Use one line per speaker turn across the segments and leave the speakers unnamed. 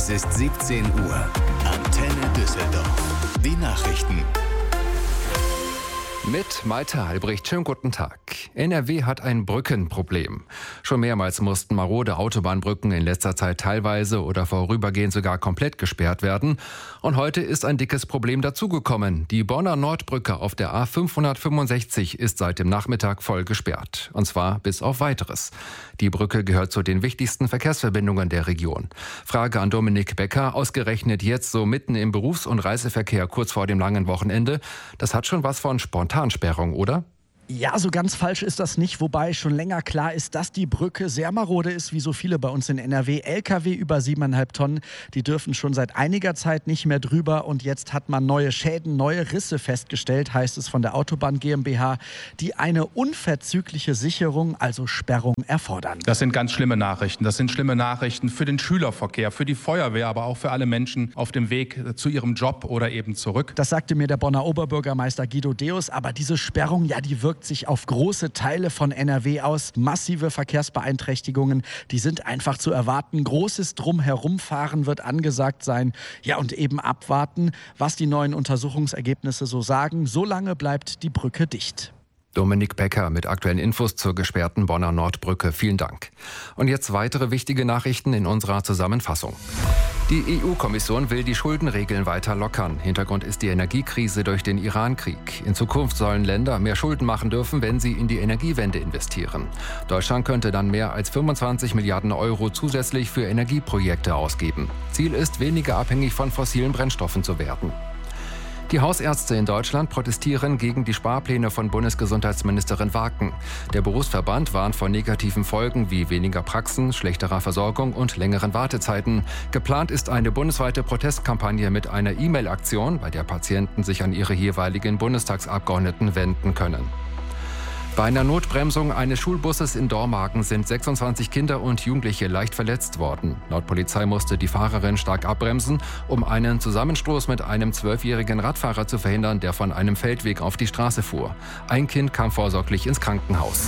Es ist 17 Uhr. Antenne Düsseldorf. Die Nachrichten.
Mit Malte Albrecht, schönen guten Tag. NRW hat ein Brückenproblem. Schon mehrmals mussten marode Autobahnbrücken in letzter Zeit teilweise oder vorübergehend sogar komplett gesperrt werden. Und heute ist ein dickes Problem dazugekommen. Die Bonner Nordbrücke auf der A565 ist seit dem Nachmittag voll gesperrt. Und zwar bis auf Weiteres. Die Brücke gehört zu den wichtigsten Verkehrsverbindungen der Region. Frage an Dominik Becker, ausgerechnet jetzt so mitten im Berufs- und Reiseverkehr kurz vor dem langen Wochenende. Das hat schon was von Spontansperrung, oder?
Ja, so ganz falsch ist das nicht, wobei schon länger klar ist, dass die Brücke sehr marode ist, wie so viele bei uns in NRW. LKW über 7,5 Tonnen, die dürfen schon seit einiger Zeit nicht mehr drüber und jetzt hat man neue Schäden, neue Risse festgestellt, heißt es von der Autobahn GmbH, die eine unverzügliche Sicherung, also Sperrung, erfordern.
Das sind ganz schlimme Nachrichten. Das sind schlimme Nachrichten für den Schülerverkehr, für die Feuerwehr, aber auch für alle Menschen auf dem Weg zu ihrem Job oder eben zurück.
Das sagte mir der Bonner Oberbürgermeister Guido Deus, aber diese Sperrung, ja, die wirkt sich auf große Teile von NRW aus. Massive Verkehrsbeeinträchtigungen, die sind einfach zu erwarten. Großes Drumherumfahren wird angesagt sein. Ja, und eben abwarten, was die neuen Untersuchungsergebnisse so sagen. Solange bleibt die Brücke dicht.
Dominik Becker mit aktuellen Infos zur gesperrten Bonner Nordbrücke. Vielen Dank. Und jetzt weitere wichtige Nachrichten in unserer Zusammenfassung. Die EU-Kommission will die Schuldenregeln weiter lockern. Hintergrund ist die Energiekrise durch den Iran-Krieg. In Zukunft sollen Länder mehr Schulden machen dürfen, wenn sie in die Energiewende investieren. Deutschland könnte dann mehr als 25 Milliarden Euro zusätzlich für Energieprojekte ausgeben. Ziel ist, weniger abhängig von fossilen Brennstoffen zu werden. Die Hausärzte in Deutschland protestieren gegen die Sparpläne von Bundesgesundheitsministerin Waken. Der Berufsverband warnt vor negativen Folgen wie weniger Praxen, schlechterer Versorgung und längeren Wartezeiten. Geplant ist eine bundesweite Protestkampagne mit einer E-Mail-Aktion, bei der Patienten sich an ihre jeweiligen Bundestagsabgeordneten wenden können. Bei einer Notbremsung eines Schulbusses in Dormagen sind 26 Kinder und Jugendliche leicht verletzt worden. Laut Polizei musste die Fahrerin stark abbremsen, um einen Zusammenstoß mit einem 12-jährigen Radfahrer zu verhindern, der von einem Feldweg auf die Straße fuhr. Ein Kind kam vorsorglich ins Krankenhaus.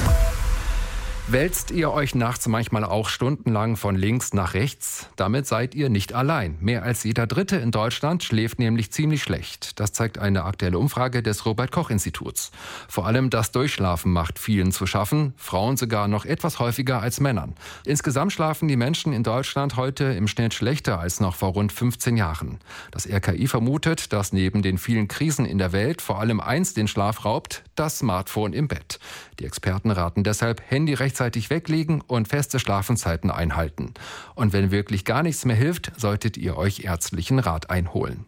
Wälzt ihr euch nachts manchmal auch stundenlang von links nach rechts? Damit seid ihr nicht allein. Mehr als jeder Dritte in Deutschland schläft nämlich ziemlich schlecht. Das zeigt eine aktuelle Umfrage des Robert-Koch-Instituts. Vor allem das Durchschlafen macht vielen zu schaffen, Frauen sogar noch etwas häufiger als Männern. Insgesamt schlafen die Menschen in Deutschland heute im Schnitt schlechter als noch vor rund 15 Jahren. Das RKI vermutet, dass neben den vielen Krisen in der Welt vor allem eins den Schlaf raubt: das Smartphone im Bett. Die Experten raten deshalb, Handy rechtzeitig weglegen und feste Schlafenszeiten einhalten. Und wenn wirklich gar nichts mehr hilft, solltet ihr euch ärztlichen Rat einholen.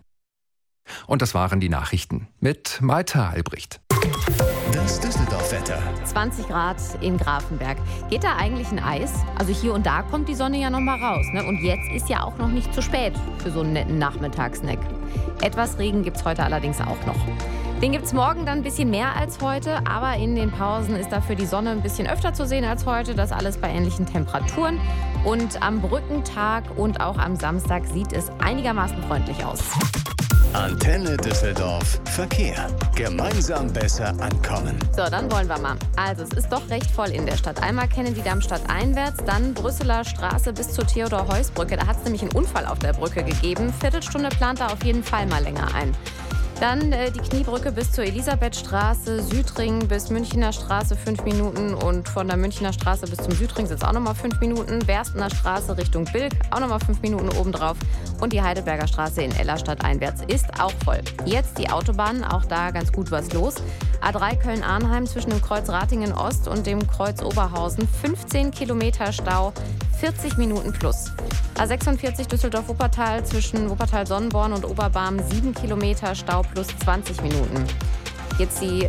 Und das waren die Nachrichten mit Malte Albrecht.
Das Düsseldorf-Wetter.
20 Grad in Grafenberg. Geht da eigentlich ein Eis? Also hier und da kommt die Sonne ja noch mal raus, ne? Und jetzt ist ja auch noch nicht zu spät für so einen netten Nachmittagssnack. Etwas Regen gibt's heute allerdings auch noch. Den gibt's morgen dann ein bisschen mehr als heute, aber in den Pausen ist dafür die Sonne ein bisschen öfter zu sehen als heute. Das alles bei ähnlichen Temperaturen. Und am Brückentag und auch am Samstag sieht es einigermaßen freundlich aus.
Antenne Düsseldorf Verkehr. Gemeinsam besser ankommen.
So, dann wollen wir mal. Also, es ist doch recht voll in der Stadt. Einmal Kennedy-Darmstadt einwärts, dann Brüsseler Straße bis zur Theodor-Heuss-Brücke. Da hat es nämlich einen Unfall auf der Brücke gegeben. Viertelstunde plant da auf jeden Fall mal länger ein. Dann die Kniebrücke bis zur Elisabethstraße, Südring bis Münchner Straße 5 Minuten und von der Münchner Straße bis zum Südring sind es auch nochmal 5 Minuten. Berstener Straße Richtung Bilk auch nochmal 5 Minuten obendrauf und die Heidelberger Straße in Ellerstadt einwärts ist auch voll. Jetzt die Autobahn, auch da ganz gut was los. A3 Köln-Arnheim zwischen dem Kreuz Ratingen-Ost und dem Kreuz Oberhausen, 15 Kilometer Stau, 40 Minuten plus. A46 Düsseldorf-Wuppertal zwischen Wuppertal-Sonnenborn und Oberbarm 7 Kilometer Stau plus 20 Minuten. Jetzt die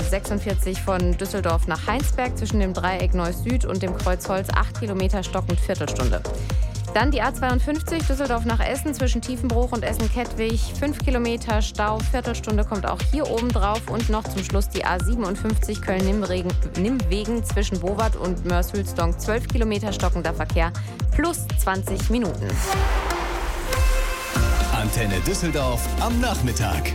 46 von Düsseldorf nach Heinsberg zwischen dem Dreieck Neuss Süd und dem Kreuz Holz 8 Kilometer stockend Viertelstunde. Dann die A52 Düsseldorf nach Essen zwischen Tiefenbruch und Essen-Kettwig 5 Kilometer Stau, Viertelstunde kommt auch hier oben drauf und noch zum Schluss die A57 Köln-Nimwegen zwischen Bowart und Mörs-Hülsdonk 12 Kilometer stockender Verkehr plus 20 Minuten.
Antenne Düsseldorf am Nachmittag.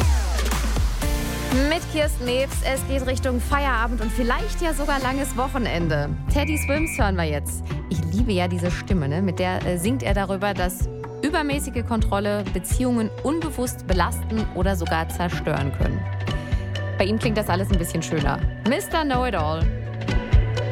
Mit Kirsten Nebs, es geht Richtung Feierabend und vielleicht ja sogar langes Wochenende. Teddy Swims hören wir jetzt. Ich liebe ja diese Stimme, ne? Mit der singt er darüber, dass übermäßige Kontrolle Beziehungen unbewusst belasten oder sogar zerstören können. Bei ihm klingt das alles ein bisschen schöner. Mr. Know-it-all.